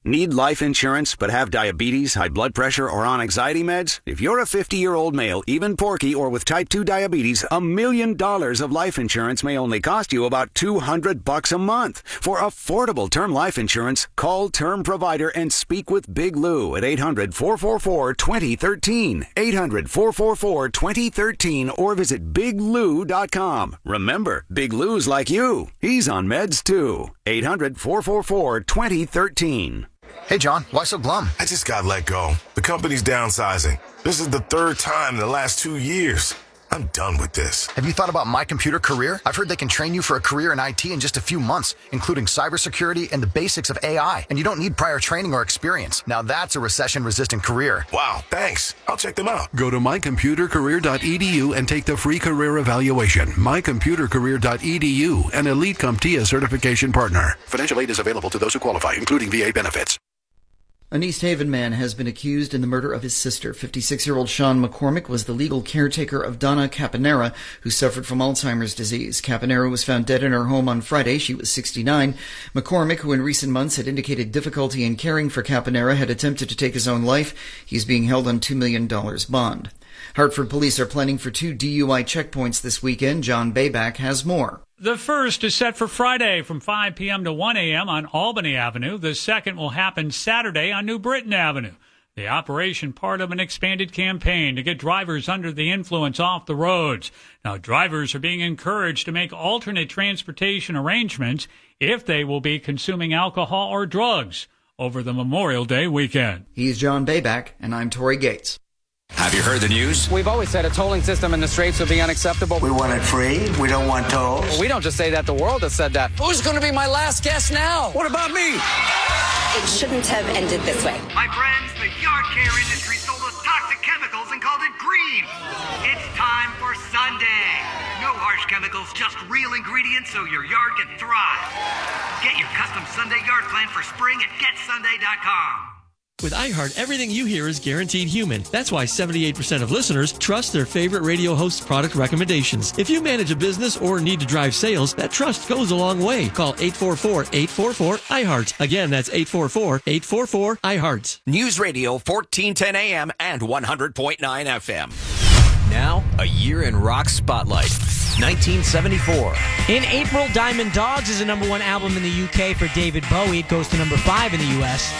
Need life insurance but have diabetes, high blood pressure, or on anxiety meds? If you're a 50-year-old male, even porky, or with type 2 diabetes, $1 million of life insurance may only cost you about $200 a month. For affordable term life insurance, call Term Provider and speak with Big Lou at 800-444-2013. 800-444-2013 or visit biglou.com. Remember, Big Lou's like you. He's on meds too. 800-444-2013. Hey, John, why so glum? I just got let go. The company's downsizing. This is the third time in the last 2 years. I'm done with this. Have you thought about My Computer Career? I've heard they can train you for a career in IT in just a few months, including cybersecurity and the basics of AI. And you don't need prior training or experience. Now that's a recession-resistant career. Wow, thanks. I'll check them out. Go to mycomputercareer.edu and take the free career evaluation. mycomputercareer.edu, an Elite CompTIA certification partner. Financial aid is available to those who qualify, including VA benefits. An East Haven man has been accused in the murder of his sister. 56-year-old Sean McCormick was the legal caretaker of Donna Caponera, who suffered from Alzheimer's disease. Caponera was found dead in her home on Friday. She was 69. McCormick, who in recent months had indicated difficulty in caring for Caponera, had attempted to take his own life. He's being held on $2 million bond. Hartford police are planning for 2 DUI checkpoints this weekend. John Bayback has more. The first is set for Friday from 5 p.m. to 1 a.m. on Albany Avenue. The second will happen Saturday on New Britain Avenue. The operation part of an expanded campaign to get drivers under the influence off the roads. Now, drivers are being encouraged to make alternate transportation arrangements if they will be consuming alcohol or drugs over the Memorial Day weekend. He's John Bayback, and I'm Tori Gates. Have you heard the news? We've always said a tolling system in the Straits would be unacceptable. We want it free. We don't want tolls. Well, we don't just say that. The world has said that. Who's going to be my last guest now? What about me? It shouldn't have ended this way. My friends, the yard care industry sold us toxic chemicals and called it green. It's time for Sunday. No harsh chemicals, just real ingredients so your yard can thrive. Get your custom Sunday yard plan for spring at getsunday.com. With iHeart, everything you hear is guaranteed human. That's why 78% of listeners trust their favorite radio host's product recommendations. If you manage a business or need to drive sales, that trust goes a long way. Call 844-844-iHeart. Again, that's 844-844-iHeart. News Radio 1410 AM and 100.9 FM. Now, a year in rock spotlight. 1974. In April, Diamond Dogs is a #1 album in the UK for David Bowie. It goes to #5 in the US.